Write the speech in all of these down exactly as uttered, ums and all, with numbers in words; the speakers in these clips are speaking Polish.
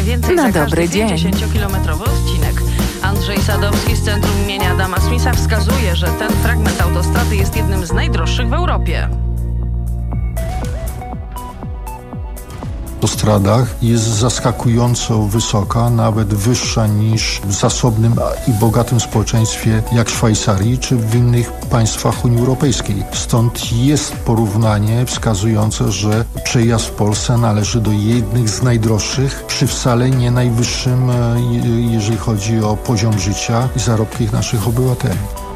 więcej Na za dobry każdy dzień. pięćdziesięciokilometrowy odcinek. Andrzej Sadowski z Centrum imienia Adama Smitha wskazuje, że ten fragment autostrady jest jednym z najdroższych w Europie. W autostradach jest zaskakująco wysoka, nawet wyższa niż w zasobnym i bogatym społeczeństwie jak Szwajcarii czy w innych państwach Unii Europejskiej. Stąd jest porównanie wskazujące, że przejazd w Polsce należy do jednych z najdroższych, przy wcale nie najwyższym, jeżeli chodzi o poziom życia i zarobki naszych obywateli.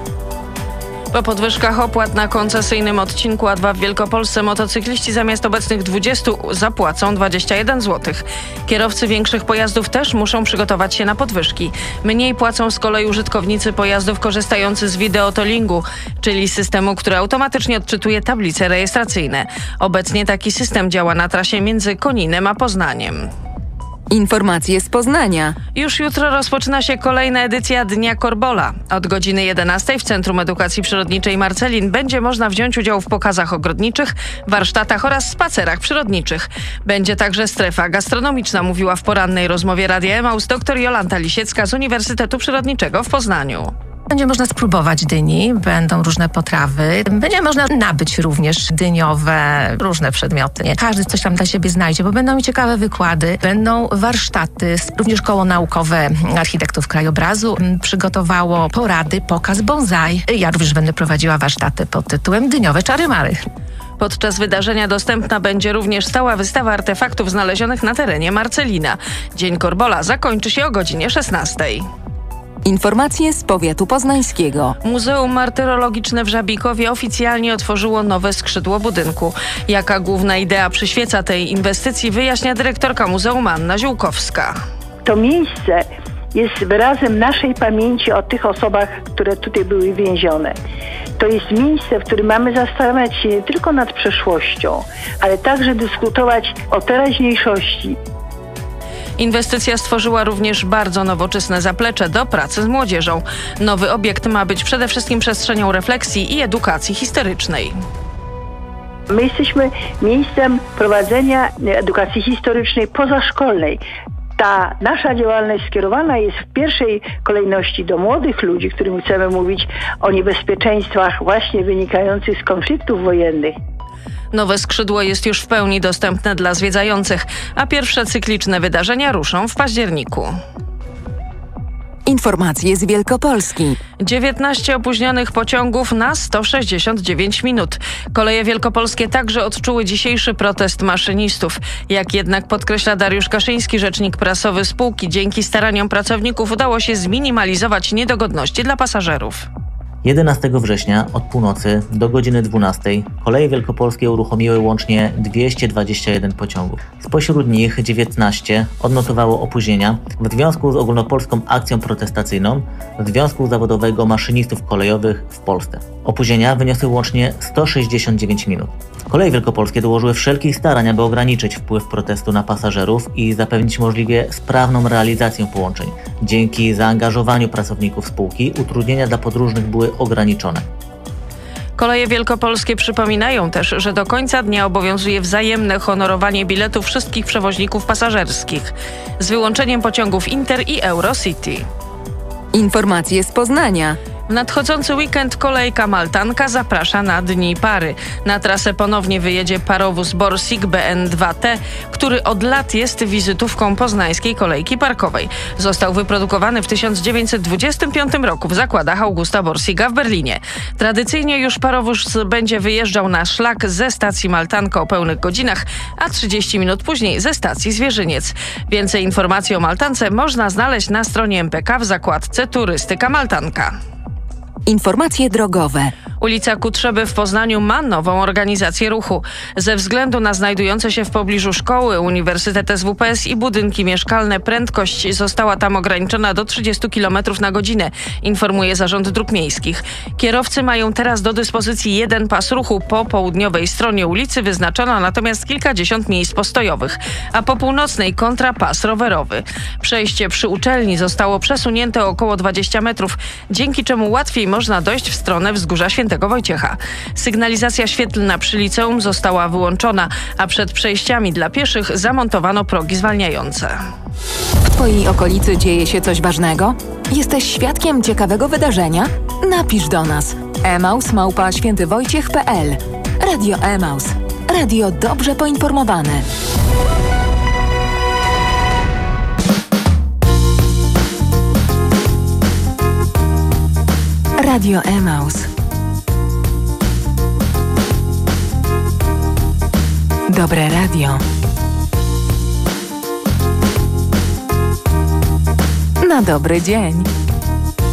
Po podwyżkach opłat na koncesyjnym odcinku A dwa w Wielkopolsce motocykliści zamiast obecnych dwudziestu zapłacą dwadzieścia jeden złotych. Kierowcy większych pojazdów też muszą przygotować się na podwyżki. Mniej płacą z kolei użytkownicy pojazdów korzystający z wideotollingu, czyli systemu, który automatycznie odczytuje tablice rejestracyjne. Obecnie taki system działa na trasie między Koninem a Poznaniem. Informacje z Poznania. Już jutro rozpoczyna się kolejna edycja Dnia Korbola. Od godziny jedenastej w Centrum Edukacji Przyrodniczej Marcelin będzie można wziąć udział w pokazach ogrodniczych, warsztatach oraz spacerach przyrodniczych. Będzie także strefa gastronomiczna, mówiła w porannej rozmowie Radia Emaus dr Jolanta Lisiecka z Uniwersytetu Przyrodniczego w Poznaniu. Będzie można spróbować dyni, będą różne potrawy. Będzie można nabyć również dyniowe, różne przedmioty. Nie? Każdy coś tam dla siebie znajdzie, bo będą ciekawe wykłady, będą warsztaty. Również Koło Naukowe Architektów Krajobrazu przygotowało porady, pokaz bonsai. Ja również będę prowadziła warsztaty pod tytułem Dyniowe Czary-Mary. Podczas wydarzenia dostępna będzie również stała wystawa artefaktów znalezionych na terenie Marcelina. Dzień Korbola zakończy się o godzinie szesnastej. Informacje z powiatu poznańskiego. Muzeum Martyrologiczne w Żabikowie oficjalnie otworzyło nowe skrzydło budynku. Jaka główna idea przyświeca tej inwestycji, wyjaśnia dyrektorka muzeum Anna Ziółkowska. To miejsce jest wyrazem naszej pamięci o tych osobach, które tutaj były więzione. To jest miejsce, w którym mamy zastanawiać się nie tylko nad przeszłością, ale także dyskutować o teraźniejszości. Inwestycja stworzyła również bardzo nowoczesne zaplecze do pracy z młodzieżą. Nowy obiekt ma być przede wszystkim przestrzenią refleksji i edukacji historycznej. My jesteśmy miejscem prowadzenia edukacji historycznej pozaszkolnej. Ta nasza działalność skierowana jest w pierwszej kolejności do młodych ludzi, którym chcemy mówić o niebezpieczeństwach właśnie wynikających z konfliktów wojennych. Nowe skrzydło jest już w pełni dostępne dla zwiedzających, a pierwsze cykliczne wydarzenia ruszą w październiku. Informacje z Wielkopolski. dziewiętnaście opóźnionych pociągów na sto sześćdziesiąt dziewięć minut. Koleje wielkopolskie także odczuły dzisiejszy protest maszynistów. Jak jednak podkreśla Dariusz Kaszyński, rzecznik prasowy spółki, dzięki staraniom pracowników udało się zminimalizować niedogodności dla pasażerów. jedenastego września od północy do godziny dwunastej koleje wielkopolskie uruchomiły łącznie dwieście dwadzieścia jeden pociągów. Spośród nich dziewiętnaście odnotowało opóźnienia w związku z ogólnopolską akcją protestacyjną Związku Zawodowego Maszynistów Kolejowych w Polsce. Opóźnienia wyniosły łącznie sto sześćdziesiąt dziewięć minut. Koleje wielkopolskie dołożyły wszelkich starań, aby ograniczyć wpływ protestu na pasażerów i zapewnić możliwie sprawną realizację połączeń. Dzięki zaangażowaniu pracowników spółki utrudnienia dla podróżnych były ograniczone. Koleje wielkopolskie przypominają też, że do końca dnia obowiązuje wzajemne honorowanie biletów wszystkich przewoźników pasażerskich, z wyłączeniem pociągów Inter i Eurocity. Informacje z Poznania. W nadchodzący weekend kolejka Maltanka zaprasza na Dni Pary. Na trasę ponownie wyjedzie parowóz Borsig B N dwa T, który od lat jest wizytówką poznańskiej kolejki parkowej. Został wyprodukowany w tysiąc dziewięćset dwudziestym piątym roku w zakładach Augusta Borsiga w Berlinie. Tradycyjnie już parowóz będzie wyjeżdżał na szlak ze stacji Maltanka o pełnych godzinach, a trzydzieści minut później ze stacji Zwierzyniec. Więcej informacji o Maltance można znaleźć na stronie M P K w zakładce Turystyka Maltanka. Informacje drogowe. Ulica Kutrzeby w Poznaniu ma nową organizację ruchu. Ze względu na znajdujące się w pobliżu szkoły, Uniwersytet S W P S i budynki mieszkalne prędkość została tam ograniczona do trzydziestu kilometrów na godzinę, informuje Zarząd Dróg Miejskich. Kierowcy mają teraz do dyspozycji jeden pas ruchu. Po południowej stronie ulicy wyznaczono natomiast kilkadziesiąt miejsc postojowych, a po północnej kontrapas rowerowy. Przejście przy uczelni zostało przesunięte o około dwadzieścia metrów, dzięki czemu łatwiej można dojść w stronę Wzgórza Świętego Wojciecha. Sygnalizacja świetlna przy liceum została wyłączona, a przed przejściami dla pieszych zamontowano progi zwalniające. Twojej okolicy dzieje się coś ważnego? Jesteś świadkiem ciekawego wydarzenia? Napisz do nas. emaus małpa świętywojciech kropka pe el. Radio Emaus. Radio dobrze poinformowane. Radio Emaus. Dobre radio. Na dobry dzień.